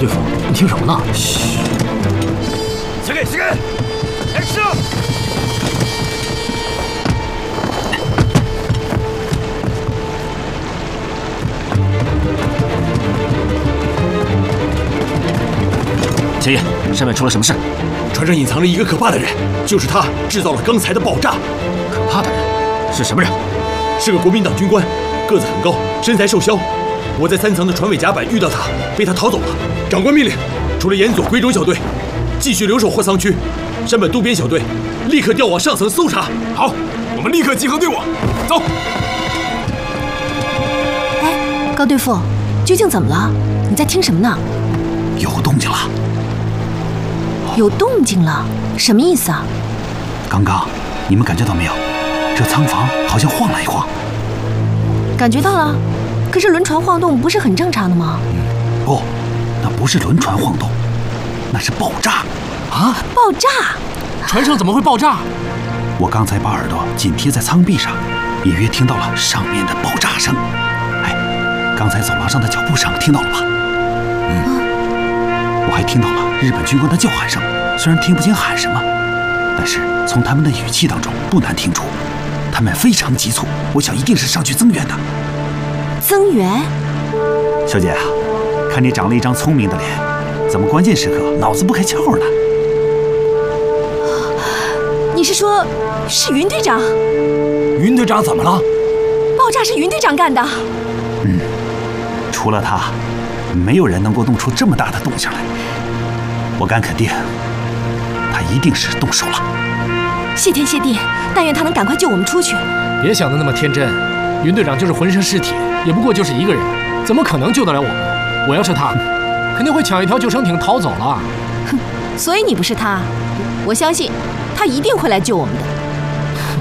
队副，你听什么呢？ 嘘。先给，Action！ 小野，上面出了什么事？ 船上隐藏着一个可怕的人，就是他制造了刚才的爆炸。 可怕的人是什么人？ 是个国民党军官，个子很高，身材瘦削。我在3层的船尾甲板遇到他，被他逃走了。长官命令，除了岩佐龟中小队，继续留守货仓区；山本渡边小队立刻调往上层搜查。 好，我们立刻集合队伍，走。 哎，高队副，究竟怎么了？你在听什么呢？ 有动静了。 有动静了？什么意思啊？ 刚刚你们感觉到没有？这舱房好像晃了一晃。 感觉到了。可是轮船晃动不是很正常的吗？ 不，那不是轮船晃动，那是爆炸。 啊！ 爆炸！ 船上怎么会爆炸？ 我刚才把耳朵紧贴在舱壁上，隐约听到了上面的爆炸声。哎，刚才走廊上的脚步声听到了吧？我还听到了日本军官的叫喊声，虽然听不清喊什么，但是从他们的语气当中不难听出，他们非常急促。我想一定是上去增援的。 增援？ 小姐啊，看你长了一张聪明的脸，怎么关键时刻脑子不开窍呢？ 你是说，是云队长？ 云队长怎么了？ 爆炸是云队长干的。 除了他，没有人能够弄出这么大的动静来。我敢肯定，他一定是动手了。 谢天谢地，但愿他能赶快救我们出去。 别想得那么天真，云队长就是浑身是铁，也不过就是一个人，怎么可能救得了我们？我要是他，肯定会抢一条救生艇逃走了。 哼，所以你不是他，我相信他一定会来救我们的。